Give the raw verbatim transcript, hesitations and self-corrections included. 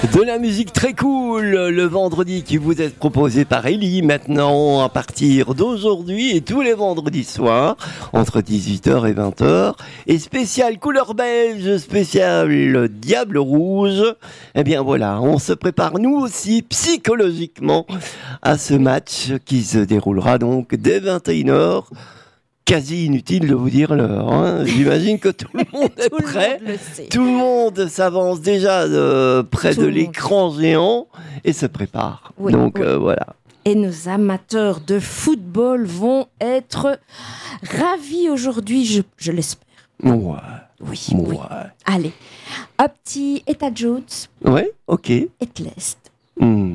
De la musique très cool, le vendredi qui vous est proposé par Ellie maintenant à partir d'aujourd'hui et tous les vendredis soirs entre dix-huit heures et vingt heures. Et spécial couleur belge, spécial Diable Rouge. Eh bien voilà, on se prépare nous aussi psychologiquement à ce match qui se déroulera donc dès vingt et une heures. Quasi inutile de vous dire l'heure. Hein. J'imagine que tout le monde est tout prêt. Le monde le sait. Tout le monde s'avance déjà de, près Tout de le l'écran géant et se prépare. Oui, Donc oui. euh, voilà. Et nos amateurs de football vont être ravis aujourd'hui, je, je l'espère. Ouais. Oui, Ouais. oui. Allez, un petit Etta Jones Ouais, ok. et Lest. Hmm.